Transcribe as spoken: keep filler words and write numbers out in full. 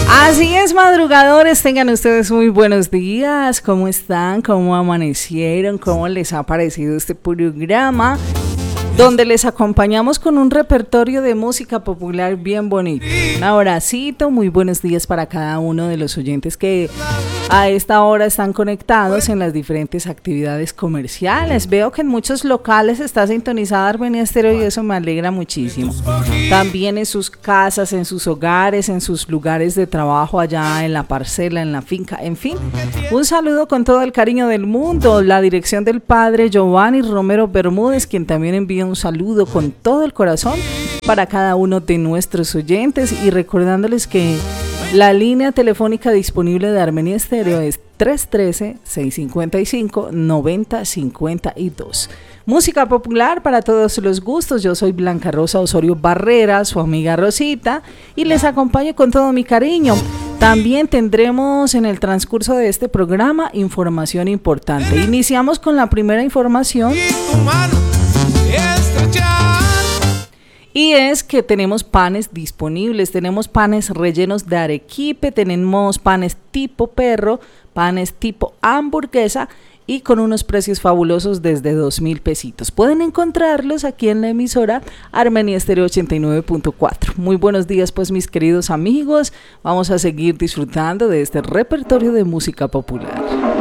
Así es, madrugadores, tengan ustedes muy buenos días. ¿Cómo están? ¿Cómo amanecieron? ¿Cómo les ha parecido este programa? Donde les acompañamos con un repertorio de música popular bien bonito. Un abracito, muy buenos días para cada uno de los oyentes que a esta hora están conectados en las diferentes actividades comerciales. Veo que en muchos locales está sintonizada Armenia Estéreo y eso me alegra muchísimo. También en sus casas, en sus hogares, en sus lugares de trabajo, allá en la parcela, en la finca, en fin. Un saludo con todo el cariño del mundo. La dirección del padre Giovanni Romero Bermúdez, quien también envía un saludo con todo el corazón para cada uno de nuestros oyentes, y recordándoles que la línea telefónica disponible de Armenia Estéreo es tres uno tres, seis cinco cinco, nueve cero cinco dos. Música popular para todos los gustos. Yo soy Blanca Rosa Osorio Barrera, su amiga Rosita, y les acompaño con todo mi cariño. También tendremos en el transcurso de este programa información importante. Iniciamos con la primera información. Y es que tenemos panes disponibles, tenemos panes rellenos de arequipe, tenemos panes tipo perro, panes tipo hamburguesa y con unos precios fabulosos desde dos mil pesitos. Pueden encontrarlos aquí en la emisora Armenia Estéreo ochenta y nueve punto cuatro. Muy buenos días pues mis queridos amigos, vamos a seguir disfrutando de este repertorio de música popular.